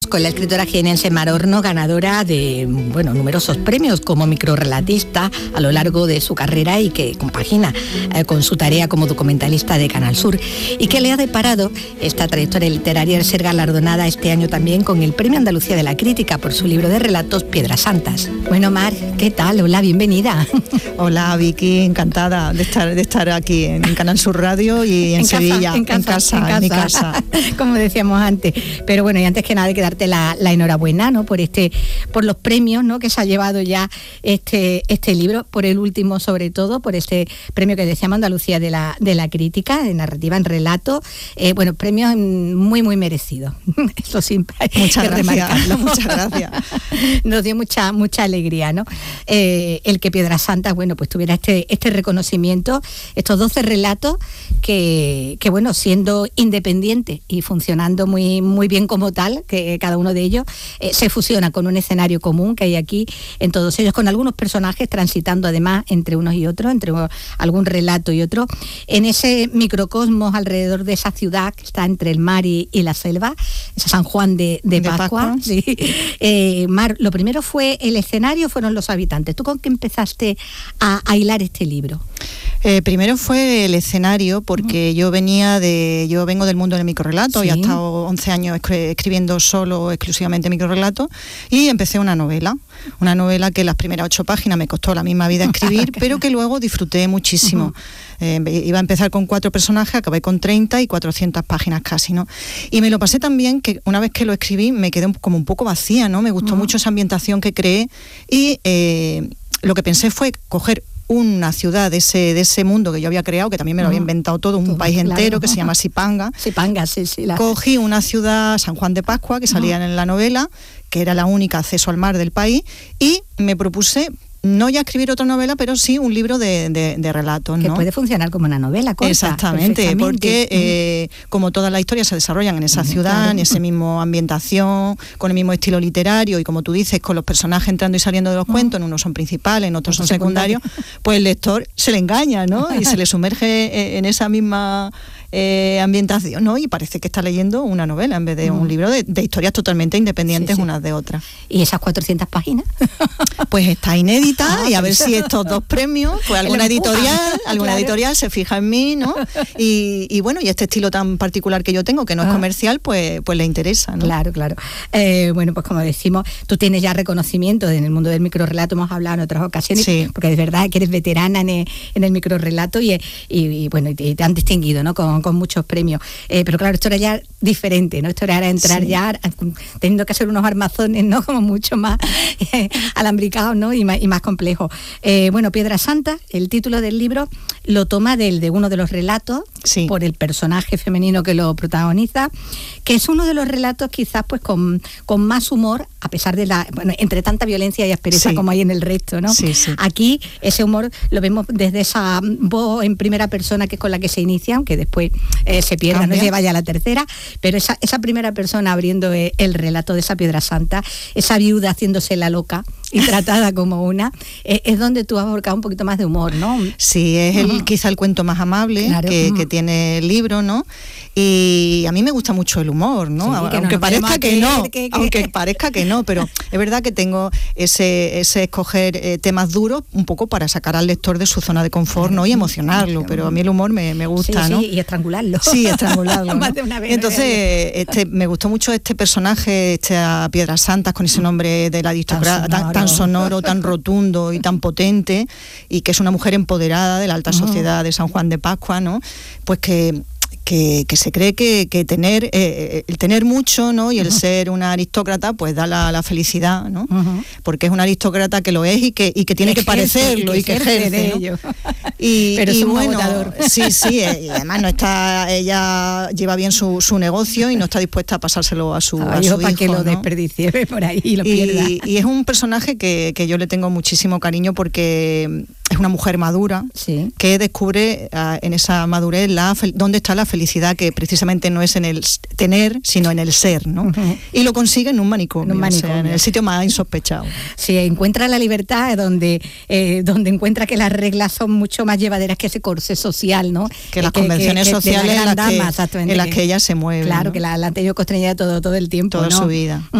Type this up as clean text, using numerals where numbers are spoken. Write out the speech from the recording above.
Con la escritora jienense Mar Hornos, ganadora de numerosos premios como microrrelatista a lo largo de su carrera y que compagina con su tarea como documentalista de Canal Sur, y que le ha deparado esta trayectoria literaria de ser galardonada este año también con el Premio Andalucía de la Crítica por su libro de relatos Piedras Santas. Bueno, Mar, ¿qué tal? Hola, bienvenida. Hola, Vicky, encantada de estar aquí en Canal Sur Radio y en Sevilla, en mi casa. Como decíamos antes. Pero bueno, y antes que nada hay que darte la enhorabuena, ¿no? por los premios, ¿no? que se ha llevado ya este libro, por el último sobre todo, por este premio que decíamos Andalucía de la Crítica, de narrativa en relato. Premios muy, muy merecidos. Eso siempre hay que remarcarlo. Muchas gracias. Nos dio mucha alegría, ¿no? El que Piedras Santas, pues tuviera este reconocimiento, estos 12 relatos que siendo independientes y funcionando muy, muy bien como tal, que cada uno de ellos se fusiona con un escenario común que hay aquí en todos ellos, con algunos personajes transitando además entre unos y otros, entre algún relato y otro, en ese microcosmos alrededor de esa ciudad que está entre el mar y la selva, esa San Juan de Pascua. Sí. Mar, lo primero fue el escenario, fueron los habitantes. ¿Tú con qué empezaste a hilar este libro? Primero fue el escenario, porque yo vengo del mundo del microrelato, y he estado 11 años escribiendo solo exclusivamente microrelatos, y empecé una novela que las primeras 8 páginas me costó la misma vida escribir, pero que luego disfruté muchísimo. Iba a empezar con 4 personajes, acabé con 30 y 400 páginas casi, ¿no? Y me lo pasé tan bien que una vez que lo escribí me quedé como un poco vacía, ¿no? Me gustó mucho esa ambientación que creé, y lo que pensé fue coger una ciudad de ese mundo que yo había creado, que también me lo había inventado todo, un país entero que se llama Sipanga. Sipanga, sí. Cogí una ciudad, San Juan de Pascua, que salía en la novela, que era la única acceso al mar del país, y me propuse no ya escribir otra novela, pero sí un libro de relatos, ¿no? Que puede funcionar como una novela corta. Exactamente, porque como todas las historias se desarrollan en esa ciudad, en esa misma ambientación, con el mismo estilo literario, y como tú dices, con los personajes entrando y saliendo de los cuentos, en unos son principales, en otros son secundarios, pues el lector se le engaña, ¿no? Y se le sumerge en esa misma ambientación, ¿no? Y parece que está leyendo una novela en vez de un libro de historias totalmente independientes unas de otras. ¿Y esas 400 páginas? Pues está inédita, y a ver si estos 2 premios, pues alguna editorial se fija en mí, ¿no? Y este estilo tan particular que yo tengo, que no es comercial, pues le interesa, ¿no? Claro. Pues como decimos, tú tienes ya reconocimiento en el mundo del microrrelato, hemos hablado en otras ocasiones, porque es verdad que eres veterana en el microrrelato y te han distinguido, ¿no? Con muchos premios. Pero claro, esto era ya diferente, ¿no? Esto era entrar ya teniendo que hacer unos armazones, ¿no? Como mucho más alambricados, ¿no? Y más complejos. Piedras Santas, el título del libro, lo toma de uno de los relatos, por el personaje femenino que lo protagoniza, que es uno de los relatos quizás pues con más humor, a pesar de entre tanta violencia y aspereza como hay en el resto, ¿no? Aquí ese humor lo vemos desde esa voz en primera persona, que es con la que se inicia, aunque después se pierda, no lleva ya la tercera, pero esa primera persona abriendo el relato de esa Piedra Santa, esa viuda haciéndose la loca y tratada como una, es donde tú has volcado un poquito más de humor, ¿no? Sí, es quizá el cuento más amable que tiene el libro, ¿no? Y a mí me gusta mucho el humor, ¿no? Aunque parezca que no, pero es verdad que tengo ese escoger temas duros un poco para sacar al lector de su zona de confort, ¿no? Y emocionarlo, pero a mí el humor me gusta, ¿no? Y estrangularlo. Sí, estrangularlo, ¿no? Más de una vez. Entonces, me gustó mucho este personaje, Piedras Santas, con ese nombre de la aristocrata tan sonoro, tan rotundo y tan potente, y que es una mujer empoderada de la alta sociedad de San Juan de Pascua, ¿no? Pues que se cree que el tener mucho, ¿no? Y el ser una aristócrata pues da la felicidad, ¿no? Porque es una aristócrata que lo es y que tiene que parecerlo y que ejerce de ello. Pero es un agotador. Sí, y además ella lleva bien su negocio y no está dispuesta a pasárselo a su hijo, para que lo desperdicie por ahí y lo pierda. Y es un personaje que yo le tengo muchísimo cariño, porque es una mujer madura, sí, que descubre en esa madurez dónde está la felicidad, que precisamente no es en el tener, sino en el ser, ¿no? Uh-huh. Y lo consigue en un manicomio, o sea, en el sitio más insospechado. Sí, encuentra la libertad donde encuentra que las reglas son mucho más llevaderas que ese corsé social, ¿no? Que las convenciones sociales en las que ella se mueve. Claro, ¿no? que la han tenido constreñida todo el tiempo, toda ¿no? su vida.